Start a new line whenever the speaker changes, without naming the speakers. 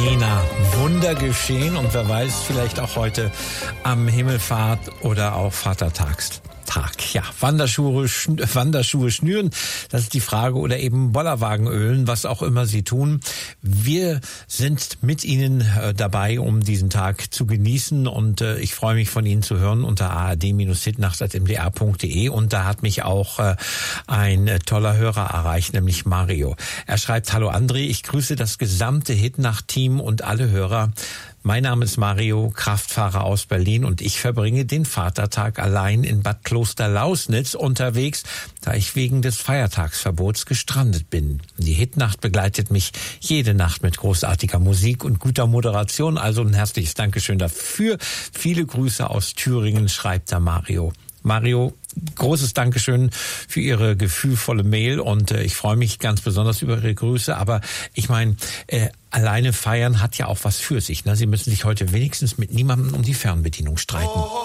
Nina, Wunder geschehen und wer weiß, vielleicht auch heute am Himmelfahrt oder auch Vatertagstag. Ja, Wanderschuhe schnüren, das ist die Frage, oder eben Bollerwagen ölen, was auch immer Sie tun. Wir sind mit Ihnen dabei, um diesen Tag zu genießen und ich freue mich, von Ihnen zu hören unter ard-hitnacht@mdr.de und da hat mich auch ein toller Hörer erreicht, nämlich Mario. Er schreibt: Hallo André, ich grüße das gesamte Hitnacht-Team und alle Hörer. Mein Name ist Mario, Kraftfahrer aus Berlin und ich verbringe den Vatertag allein in Bad Klosterlausnitz unterwegs, da ich wegen des Feiertagsverbots gestrandet bin. Die Hitnacht begleitet mich jede Nacht mit großartiger Musik und guter Moderation, also ein herzliches Dankeschön dafür. Viele Grüße aus Thüringen, schreibt da Mario. Mario, großes Dankeschön für Ihre gefühlvolle Mail und ich freue mich ganz besonders über Ihre Grüße. Aber ich meine, alleine feiern hat ja auch was für sich. Ne? Sie müssen sich heute wenigstens mit niemandem um die Fernbedienung streiten.